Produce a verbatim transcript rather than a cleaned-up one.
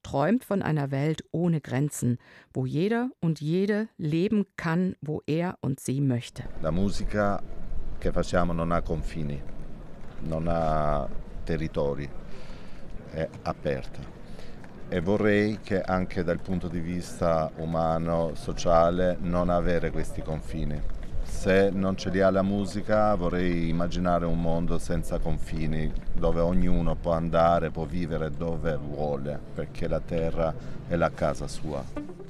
träumt von einer Welt ohne Grenzen, wo jeder und jede leben kann, wo er und sie möchte. La musica che facciamo non ha confini, non ha territori, è aperta. E vorrei che anche dal punto di vista umano, sociale, non avere questi confini. Se non ce li ha la musica, vorrei immaginare un mondo senza confini, dove ognuno può andare, può vivere dove vuole, perché la terra è la casa sua.